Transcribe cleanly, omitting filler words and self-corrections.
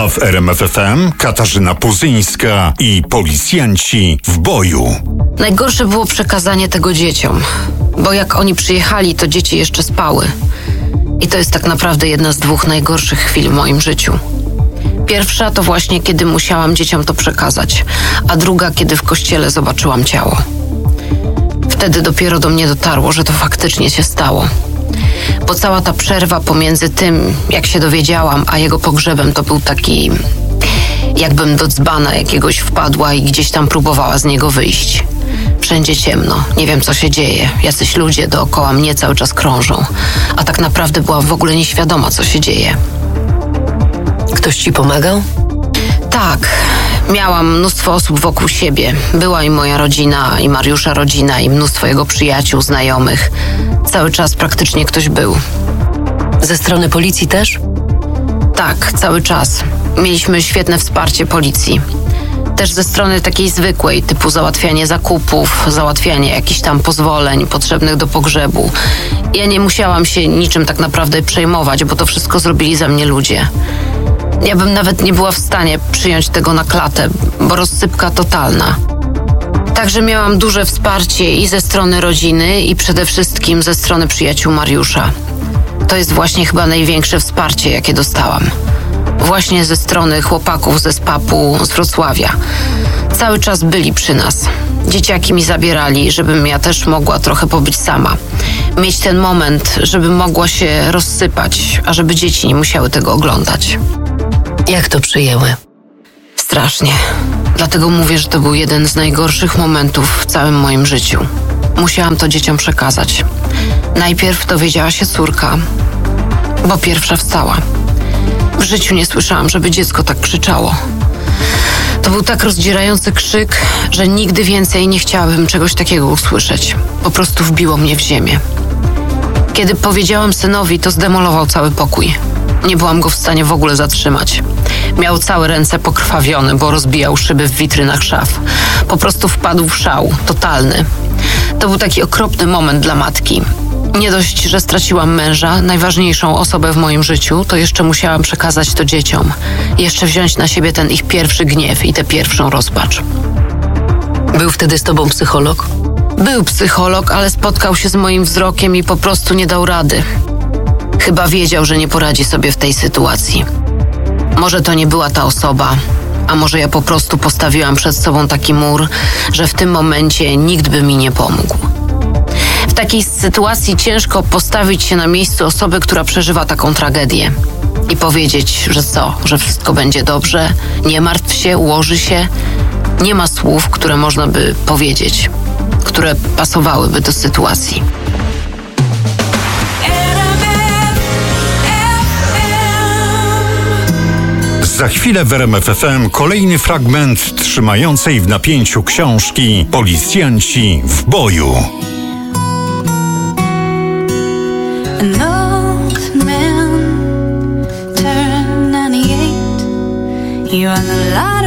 A w RMF FM Katarzyna Puzyńska i policjanci w boju. Najgorsze było przekazanie tego dzieciom, bo jak oni przyjechali, to dzieci jeszcze spały. I to jest tak naprawdę jedna z dwóch najgorszych chwil w moim życiu. Pierwsza to właśnie, kiedy musiałam dzieciom to przekazać, a druga, kiedy w kościele zobaczyłam ciało. Wtedy dopiero do mnie dotarło, że to faktycznie się stało. Bo cała ta przerwa pomiędzy tym, jak się dowiedziałam, a jego pogrzebem, to był taki, jakbym do dzbana jakiegoś wpadła i gdzieś tam próbowała z niego wyjść. Wszędzie ciemno, nie wiem co się dzieje, jacyś ludzie dookoła mnie cały czas krążą, a tak naprawdę byłam w ogóle nieświadoma, co się dzieje. Ktoś ci pomagał? Tak, miałam mnóstwo osób wokół siebie. Była i moja rodzina, i Mariusza rodzina, i mnóstwo jego przyjaciół, znajomych. Cały czas praktycznie ktoś był. Ze strony policji też? Tak, cały czas. Mieliśmy świetne wsparcie policji. Też ze strony takiej zwykłej, typu załatwianie zakupów, załatwianie jakichś tam pozwoleń potrzebnych do pogrzebu. Ja nie musiałam się niczym tak naprawdę przejmować, bo to wszystko zrobili za mnie ludzie. Ja bym nawet nie była w stanie przyjąć tego na klatę, bo rozsypka totalna. Także miałam duże wsparcie i ze strony rodziny, i przede wszystkim ze strony przyjaciół Mariusza. To jest właśnie chyba największe wsparcie, jakie dostałam. Właśnie ze strony chłopaków ze SPAP-u z Wrocławia. Cały czas byli przy nas. Dzieciaki mi zabierali, żebym ja też mogła trochę pobyć sama. Mieć ten moment, żeby mogła się rozsypać, a żeby dzieci nie musiały tego oglądać. Jak to przyjęły? Strasznie. Dlatego mówię, że to był jeden z najgorszych momentów w całym moim życiu. Musiałam to dzieciom przekazać. Najpierw dowiedziała się córka, bo pierwsza wstała. W życiu nie słyszałam, żeby dziecko tak krzyczało. To był tak rozdzierający krzyk, że nigdy więcej nie chciałabym czegoś takiego usłyszeć. Po prostu wbiło mnie w ziemię. Kiedy powiedziałam synowi, to zdemolował cały pokój. Nie byłam go w stanie w ogóle zatrzymać. Miał całe ręce pokrwawione, bo rozbijał szyby w witrynach szaf. Po prostu wpadł w szał, totalny. To był taki okropny moment dla matki. Nie dość, że straciłam męża, najważniejszą osobę w moim życiu, to jeszcze musiałam przekazać to dzieciom. Jeszcze wziąć na siebie ten ich pierwszy gniew i tę pierwszą rozpacz. Był wtedy z tobą psycholog? Był psycholog, ale spotkał się z moim wzrokiem i po prostu nie dał rady. Chyba wiedział, że nie poradzi sobie w tej sytuacji. Może to nie była ta osoba, a może ja po prostu postawiłam przed sobą taki mur, że w tym momencie nikt by mi nie pomógł. W takiej sytuacji ciężko postawić się na miejscu osoby, która przeżywa taką tragedię i powiedzieć, że co, że wszystko będzie dobrze, nie martw się, ułoży się. Nie ma słów, które można by powiedzieć, które pasowałyby do sytuacji. Za chwilę w RMF FM kolejny fragment trzymającej w napięciu książki Policjanci w boju. An old man turned 98. He won the lottery.